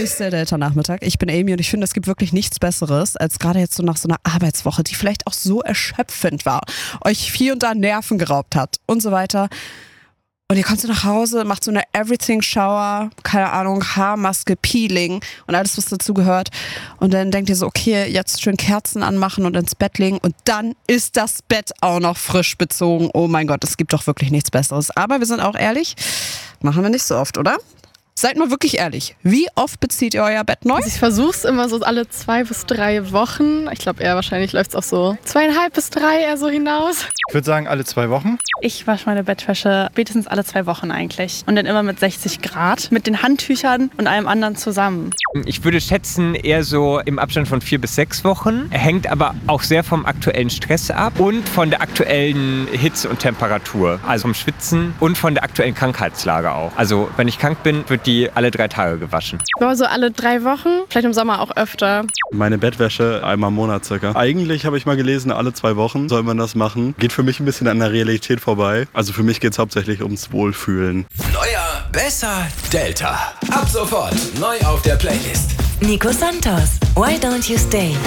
ist der Delta-Nachmittag. Ich bin Amy und ich finde, es gibt wirklich nichts Besseres, als gerade jetzt so nach so einer Arbeitswoche, die vielleicht auch so erschöpfend war, euch hier und da Nerven geraubt hat und so weiter. Und ihr kommt so nach Hause, macht so eine Everything-Shower, keine Ahnung, Haarmaske, Peeling und alles, was dazu gehört. Und dann denkt ihr so, okay, jetzt schön Kerzen anmachen und ins Bett legen. Und dann ist das Bett auch noch frisch bezogen. Oh mein Gott, es gibt doch wirklich nichts Besseres. Aber wir sind auch ehrlich, machen wir nicht so oft, oder? Seid mal wirklich ehrlich, wie oft bezieht ihr euer Bett neu? Also ich versuch's immer so alle 2 bis 3 Wochen. Ich glaube eher wahrscheinlich läuft's auch so 2,5 bis 3 eher so hinaus. Ich würde sagen, alle 2 Wochen. Ich wasche meine Bettwäsche spätestens alle 2 Wochen eigentlich. Und dann immer mit 60 Grad, mit den Handtüchern und allem anderen zusammen. Ich würde schätzen, eher so im Abstand von 4 bis 6 Wochen. Hängt aber auch sehr vom aktuellen Stress ab und von der aktuellen Hitze und Temperatur. Also vom Schwitzen und von der aktuellen Krankheitslage auch. Also wenn ich krank bin, wird die alle 3 Tage gewaschen. Ja, so alle 3 Wochen, vielleicht im Sommer auch öfter. Meine Bettwäsche einmal im Monat circa. Eigentlich habe ich mal gelesen, alle 2 Wochen soll man das machen. Geht für mich ein bisschen an der Realität vorbei. Also für mich geht es hauptsächlich ums Wohlfühlen. Neuer, besser, Delta. Ab sofort neu auf der Playlist. Nico Santos, Why Don't You Stay?